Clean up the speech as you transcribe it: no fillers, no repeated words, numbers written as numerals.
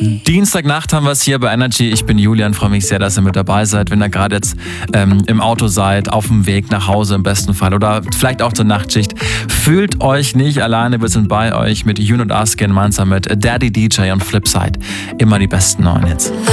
Dienstagnacht haben wir es hier bei Energy. Ich bin Julian, freue mich sehr, dass ihr mit dabei seid. Wenn ihr gerade jetzt im Auto seid, auf dem Weg nach Hause im besten Fall oder vielleicht auch zur Nachtschicht, fühlt euch nicht alleine. Wir sind bei euch mit Yoon und Ask gemeinsam mit Daddy DJ und Flipside. Immer die besten neuen Hits.